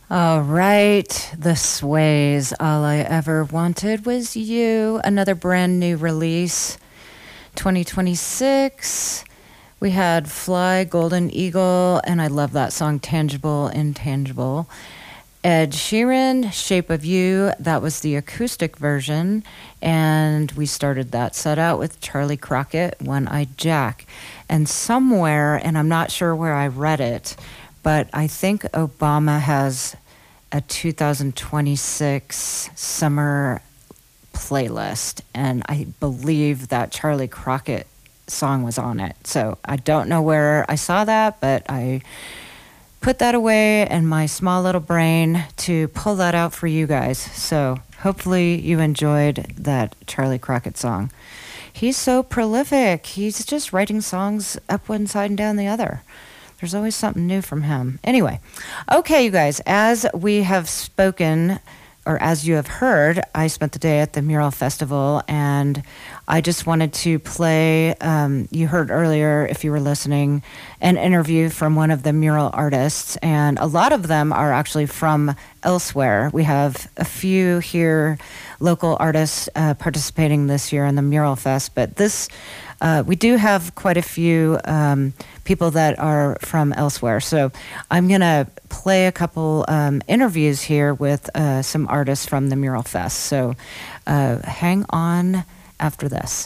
All right, the Sways. All I Ever Wanted Was You. Another brand new release, 2026. We had Fly, Golden Eagle, and I love that song, Tangible, Intangible. Ed Sheeran, Shape of You. That was the acoustic version. And we started that set out with Charlie Crockett, One-Eyed Jack. And somewhere, and I'm not sure where I read it, but I think Obama has a 2026 summer playlist, and I believe that Charlie Crockett song was on it. So I don't know where I saw that, but I put that away in my small little brain to pull that out for you guys. So hopefully you enjoyed that Charlie Crockett song. He's so prolific. He's just writing songs up one side and down the other. There's always something new from him. Anyway, okay, you guys, as we have spoken, or as you have heard, I spent the day at the Mural Festival, and I just wanted to play, you heard earlier, if you were listening, an interview from one of the mural artists, and a lot of them are actually from elsewhere. We have a few here, local artists participating this year in the Mural Fest, but this, we do have quite a few people that are from elsewhere. So I'm going to play a couple interviews here with some artists from the Mural Fest. So hang on after this.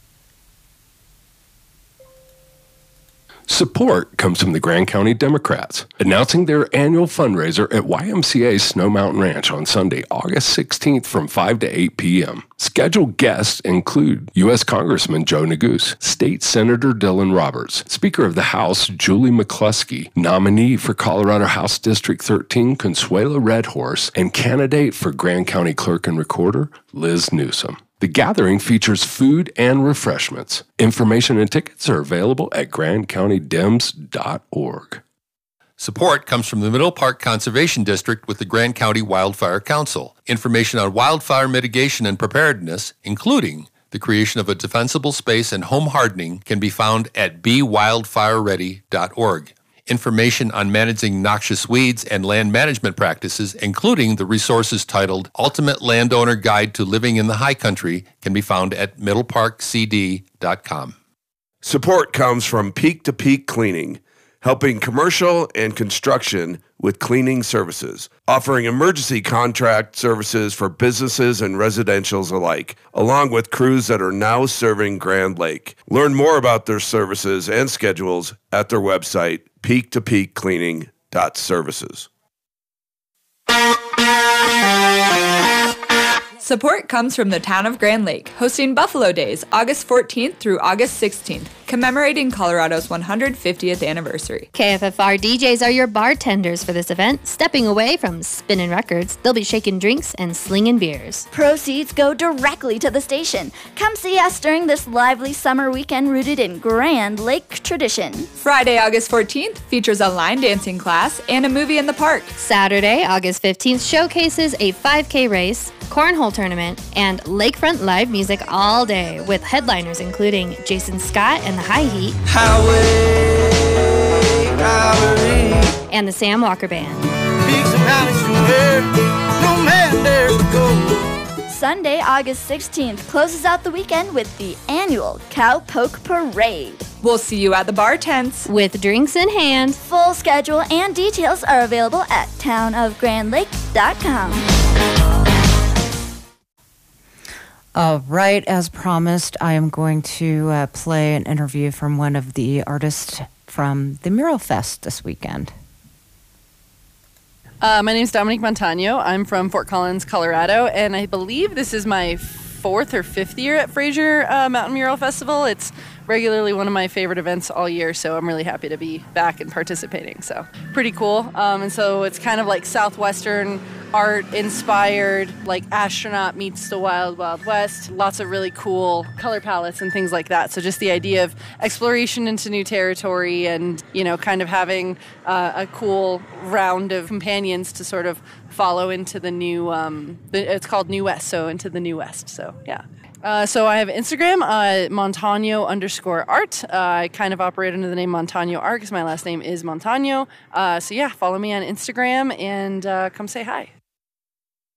Support comes from the Grand County Democrats, announcing their annual fundraiser at YMCA Snow Mountain Ranch on Sunday, August 16th from 5 to 8 p.m. Scheduled guests include U.S. Congressman Joe Neguse, State Senator Dylan Roberts, Speaker of the House Julie McCluskey, nominee for Colorado House District 13 Consuelo Redhorse, and candidate for Grand County Clerk and Recorder Liz Newsom. The gathering features food and refreshments. Information and tickets are available at grandcountydems.org. Support comes from the Middle Park Conservation District with the Grand County Wildfire Council. Information on wildfire mitigation and preparedness, including the creation of a defensible space and home hardening, can be found at bewildfireready.org. Information on managing noxious weeds and land management practices, including the resources titled Ultimate Landowner Guide to Living in the High Country, can be found at middleparkcd.com. Support comes from Peak to Peak Cleaning, helping commercial and construction with cleaning services, offering emergency contract services for businesses and residentials alike, along with crews that are now serving Grand Lake. Learn more about their services and schedules at their website, peaktopeakcleaning.services. Support comes from the town of Grand Lake, hosting Buffalo Days, August 14th through August 16th, commemorating Colorado's 150th anniversary. KFFR DJs are your bartenders for this event. Stepping away from spinning records, they'll be shaking drinks and slinging beers. Proceeds go directly to the station. Come see us during this lively summer weekend rooted in Grand Lake tradition. Friday, August 14th features a line dancing class and a movie in the park. Saturday, August 15th showcases a 5K race, cornhole tournament, and lakefront live music all day with headliners including Jason Scott and the High Heat, and the Sam Walker Band. Sunday, August 16th closes out the weekend with the annual Cowpoke Parade. We'll see you at the bar tents with drinks in hand. Full schedule and details are available at townofgrandlake.com. All right, as promised, I am going to play an interview from one of the artists from the Mural Fest this weekend. My name is Dominique Montano. I'm from Fort Collins, Colorado, and I believe this is my 4th or 5th year at Fraser Mountain Mural Festival. It's regularly one of my favorite events all year, so I'm really happy to be back and participating. So pretty cool. And so it's kind of like Southwestern art inspired, like astronaut meets the Wild Wild West. Lots of really cool color palettes and things like that. So just the idea of exploration into new territory and, you know, kind of having a cool round of companions to sort of follow into the new, it's called New West, so into the New West. So yeah. So I have Instagram, Montano_art. I kind of operate under the name Montano Art because my last name is Montano. So yeah, follow me on Instagram and come say hi.